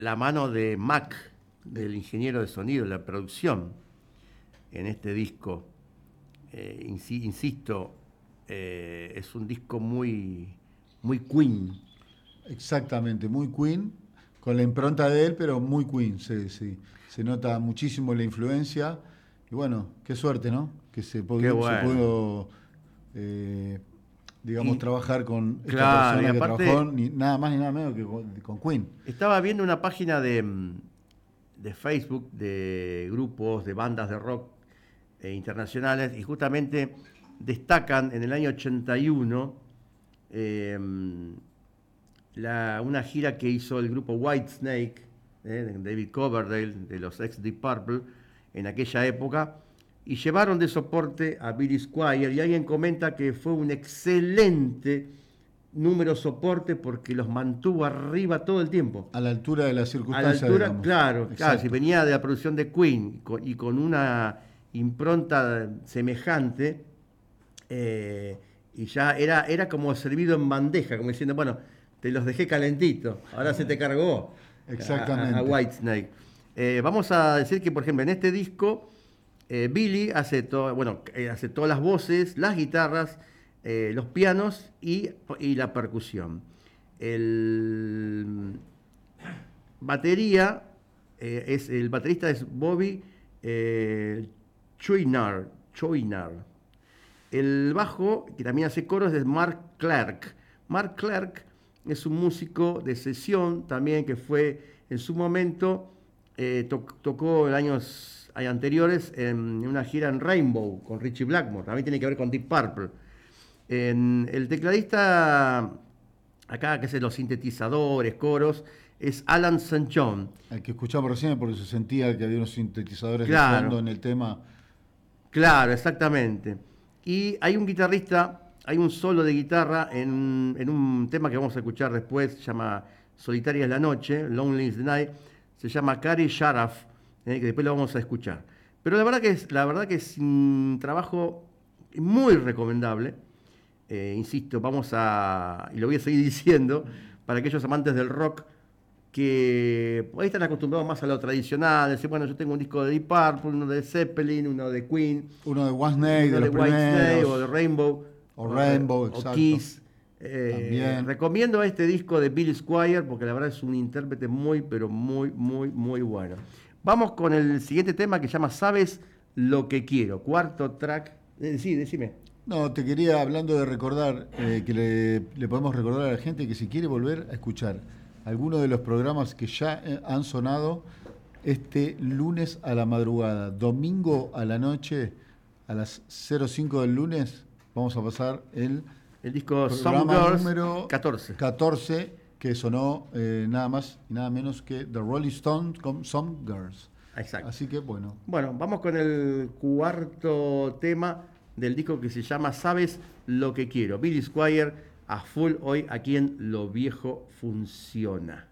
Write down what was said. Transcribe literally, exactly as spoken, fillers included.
la mano de Mac, del ingeniero de sonido, la producción en este disco. Eh, insi- insisto, eh, es un disco muy, muy Queen. Exactamente, muy Queen, con la impronta de él, pero muy Queen, sí, sí. Se nota muchísimo la influencia. Y bueno, qué suerte, ¿no? Que se Qué pudo, se bueno. pudo eh, digamos, Y trabajar con esta claro, y persona que trabajó aparte ni, nada más ni nada menos que con, con Queen. estaba viendo una página de, mm, de Facebook de grupos, de bandas de rock eh, internacionales y justamente destacan en el año ochenta y uno eh, la, una gira que hizo el grupo Whitesnake, eh, de David Coverdale, de los ex Deep Purple, en aquella época, y llevaron de soporte a Billy Squier, y alguien comenta que fue un excelente número soporte porque los mantuvo arriba todo el tiempo. A la altura de las A la circunstancias, altura, digamos. claro, claro, si Exacto. venía de la producción de Queen y con, y con una impronta semejante, eh, y ya era, era como servido en bandeja, como diciendo, bueno, te los dejé calentitos, ahora se te cargó a, a- a Exactamente. Whitesnake. Eh, vamos a decir que, por ejemplo, en este disco, eh, Billy hace, to- bueno, eh, hace todas las voces, las guitarras, eh, los pianos y, y la percusión. El batería, eh, es, el baterista es Bobby eh, Chouinard, Chouinard. El bajo, que también hace coros, es Mark Clark. Mark Clark es un músico de sesión también que fue en su momento, eh, to- tocó en años anteriores en una gira en Rainbow con Richie Blackmore, también tiene que ver con Deep Purple. En el tecladista, acá que hace los sintetizadores, coros, es Alan saint John. El que escuchamos recién, porque se sentía que había unos sintetizadores de Claro, fondo en el tema. claro, exactamente. Y hay un guitarrista, hay un solo de guitarra en, en un tema que vamos a escuchar después, se llama Solitaria es la noche, Lonely is the Night, se llama Kari Sharaf, eh, que después lo vamos a escuchar. Pero la verdad que es, la verdad que es un trabajo muy recomendable. Eh, insisto, vamos a, y lo voy a seguir diciendo, para aquellos amantes del rock que por ahí están acostumbrados más a lo tradicional, decir, bueno, yo tengo un disco de Deep Purple, uno de Zeppelin, uno de Queen, Uno de Whitesnake, de uno de los Whitesnake o de primeros. Rainbow O o, eh, Rainbow, o exacto. Kiss. Eh, También. recomiendo este disco de Bill Squire porque la verdad es un intérprete muy, pero muy, muy, muy bueno. Vamos con el siguiente tema que se llama Sabes lo que quiero, cuarto track. Eh, sí, decime. No, te quería, hablando de recordar, eh, que le, le podemos recordar a la gente que si quiere volver a escuchar alguno de los programas que ya eh, han sonado este lunes a la madrugada, domingo a la noche, a las cero cinco del lunes, vamos a pasar el El disco Some programa Girls número catorce. catorce que sonó eh, nada más y nada menos que The Rolling Stones con Some Girls. Exacto. Así que bueno, Bueno, vamos con el cuarto tema del disco que se llama Sabes lo que quiero. Billy Squire a full hoy aquí en Lo Viejo Funciona.